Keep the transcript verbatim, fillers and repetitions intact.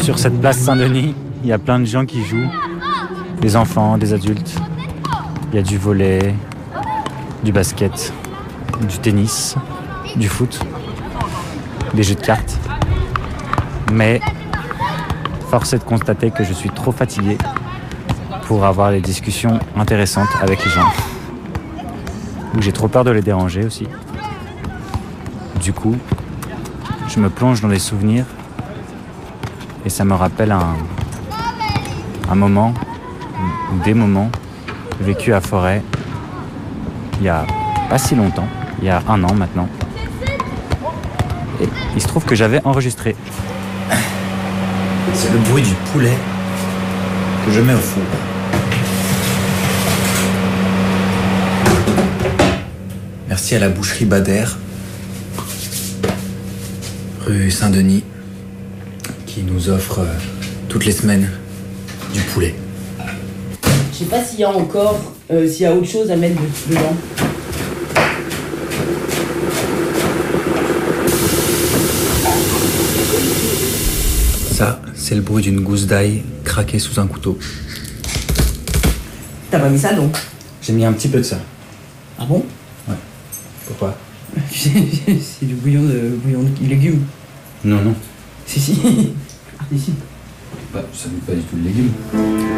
Sur cette place Saint-Denis, il y a plein de gens qui jouent. Des enfants, des adultes. Il y a du volley, du basket, du tennis, du foot, des jeux de cartes. Mais force est de constater que je suis trop fatigué pour avoir des discussions intéressantes avec les gens. Ou j'ai trop peur de les déranger aussi. Du coup, je me plonge dans des souvenirs et ça me rappelle un, un moment, ou des moments vécus à Forêt il y a pas si longtemps, il y a un an maintenant. Et il se trouve que j'avais enregistré. C'est le bruit du poulet que je mets au four. Merci à la boucherie Bader, rue Saint-Denis, qui nous offre euh, toutes les semaines du poulet. Je sais pas s'il y a encore, euh, s'il y a autre chose à mettre dedans. Ça, c'est le bruit d'une gousse d'ail craquée sous un couteau. T'as pas mis ça donc? J'ai mis un petit peu de ça. Ah bon? Ouais. Pourquoi? C'est du bouillon de, bouillon de légumes. Non, non. Si, si. Ah, si, si. Bah, ça n'est pas du tout le légume.